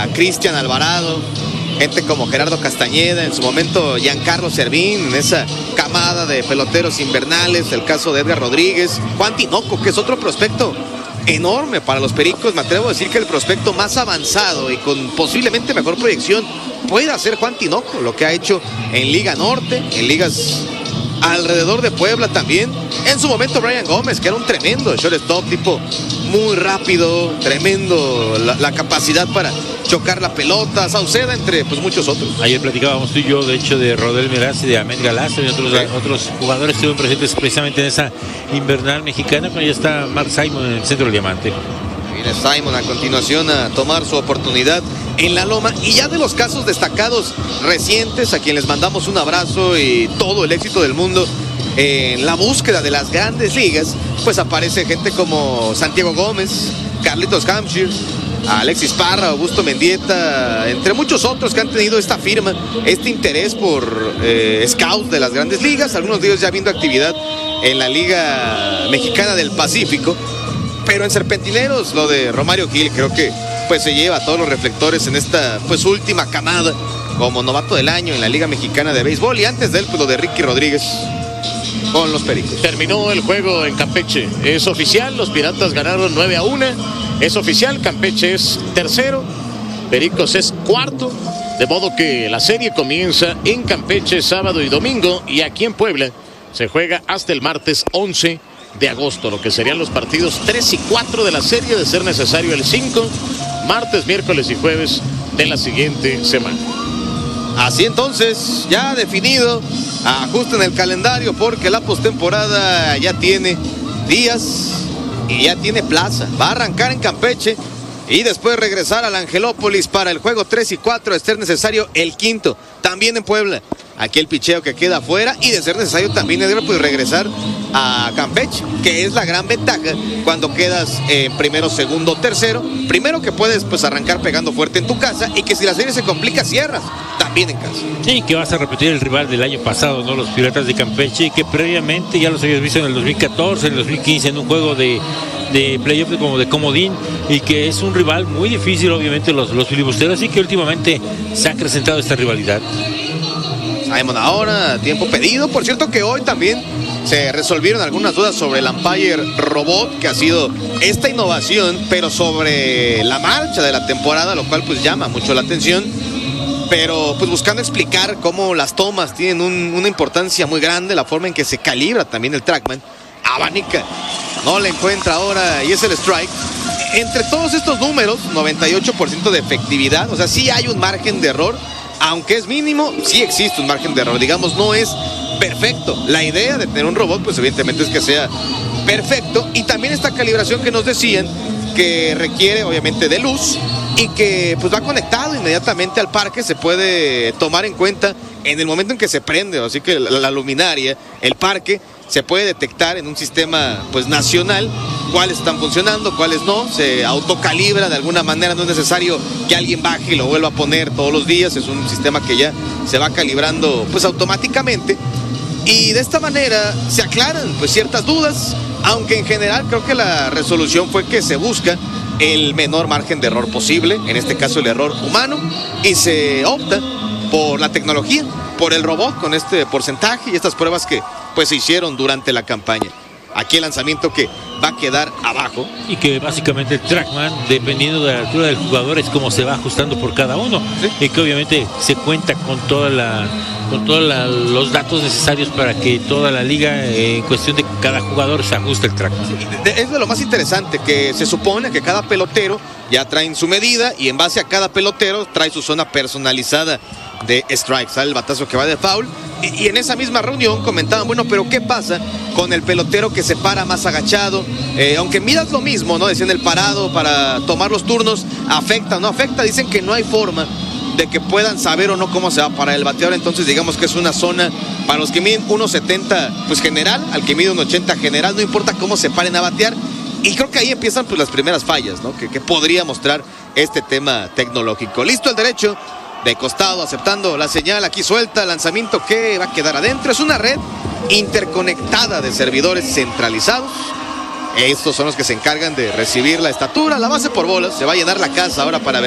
Cristian Alvarado, gente como Gerardo Castañeda, en su momento Giancarlo Servín, en esa camada de peloteros invernales, el caso de Edgar Rodríguez, Juan Tinoco, que es otro prospecto enorme para los Pericos. Me atrevo a decir que el prospecto más avanzado y con posiblemente mejor proyección pueda ser Juan Tinoco, lo que ha hecho en Liga Norte, en ligas alrededor de Puebla también. En su momento Brian Gómez, que era un tremendo shortstop, tipo muy rápido, tremendo la capacidad para chocar la pelota, Sauceda, entre pues muchos otros. Ayer platicábamos tú y yo, de hecho, de Rodel Meraz y de Ahmed Galaz, y otros jugadores estuvieron presentes precisamente en esa invernal mexicana, pero ya está Mark Simon en el centro del diamante. Viene Simon a continuación a tomar su oportunidad en la loma. Y ya de los casos destacados recientes, a quien les mandamos un abrazo y todo el éxito del mundo en la búsqueda de las grandes ligas, pues aparece gente como Santiago Gómez, Carlitos Hampshire, Alexis Parra, Augusto Mendieta, entre muchos otros que han tenido esta firma, este interés por scouts de las grandes ligas, algunos de ellos ya viendo actividad en la Liga Mexicana del Pacífico. Pero en Serpentineros, lo de Romario Gil, creo que pues se lleva todos los reflectores en esta pues última camada como novato del año en la Liga Mexicana de Béisbol. Y antes de él, pues lo de Ricky Rodríguez con los Pericos. Terminó el juego en Campeche. Es oficial, los Piratas ganaron 9-1. Es oficial, Campeche es tercero, Pericos es cuarto. De modo que la serie comienza en Campeche sábado y domingo. Y aquí en Puebla se juega hasta el martes 11 de agosto, lo que serían los partidos 3 y 4 de la serie, de ser necesario el 5, martes, miércoles y jueves de la siguiente semana. Así entonces, ya definido, ajusten el calendario porque la postemporada ya tiene días y ya tiene plaza. Va a arrancar en Campeche y después regresar al Angelópolis para el juego 3 y 4, de ser necesario el quinto, también en Puebla. Aquí el picheo que queda afuera y de ser necesario también, Edgar, pues regresar a Campeche, que es la gran ventaja cuando quedas en primero, segundo, tercero. Primero que puedes pues arrancar pegando fuerte en tu casa, y que si la serie se complica cierras también en casa. Sí, que vas a repetir el rival del año pasado, ¿no? Los Piratas de Campeche, y que previamente ya los habías visto en el 2014, en el 2015 en un juego de playoff como de comodín, y que es un rival muy difícil, obviamente, los filibusteros, y que últimamente se ha acrecentado esta rivalidad. Simon ahora, tiempo pedido. Por cierto que hoy también se resolvieron algunas dudas sobre el umpire robot, que ha sido esta innovación, pero sobre la marcha de la temporada, lo cual pues llama mucho la atención. Pero pues buscando explicar cómo las tomas tienen una importancia muy grande, la forma en que se calibra también el TrackMan. Abanica, no le encuentra ahora y es el strike. Entre todos estos números, 98% de efectividad, o sea, sí hay un margen de error. Aunque es mínimo, sí existe un margen de error. Digamos, no es perfecto. La idea de tener un robot, pues evidentemente es que sea perfecto. Y también esta calibración que nos decían, que requiere obviamente de luz y que pues va conectado inmediatamente al parque. Se puede tomar en cuenta en el momento en que se prende. Así que la luminaria, el parque, se puede detectar en un sistema pues nacional cuáles están funcionando, cuáles no. Se autocalibra de alguna manera, no es necesario que alguien baje y lo vuelva a poner todos los días. Es un sistema que ya se va calibrando pues automáticamente, y de esta manera se aclaran pues ciertas dudas, aunque en general creo que la resolución fue que se busca el menor margen de error posible, en este caso el error humano, y se opta por la tecnología, por el robot con este porcentaje y estas pruebas que pues se hicieron durante la campaña. Aquí el lanzamiento que va a quedar abajo. Y que básicamente el TrackMan, dependiendo de la altura del jugador, es como se va ajustando por cada uno. ¿Sí? Y que obviamente se cuenta con los datos necesarios para que toda la liga, en cuestión de cada jugador, se ajuste el TrackMan. Sí, es de lo más interesante, que se supone que cada pelotero ya traen su medida, y en base a cada pelotero trae su zona personalizada de strike. Sale el batazo que va de foul. Y en esa misma reunión comentaban, bueno, pero ¿qué pasa con el pelotero que se para más agachado? Aunque midas lo mismo, ¿no? Decían, el parado para tomar los turnos, ¿afecta o no afecta? Dicen que no hay forma de que puedan saber o no cómo se va a parar el bateador. Entonces digamos que es una zona para los que miden 1.70 pues general, al que mide 1.80 general, no importa cómo se paren a batear. Y creo que ahí empiezan pues las primeras fallas, ¿no? Que podría mostrar este tema tecnológico. Listo el derecho, de costado, aceptando la señal, aquí suelta, lanzamiento que va a quedar adentro. Es una red interconectada de servidores centralizados. Estos son los que se encargan de recibir la estatura, la base por bolas. Se va a llenar la casa ahora para ver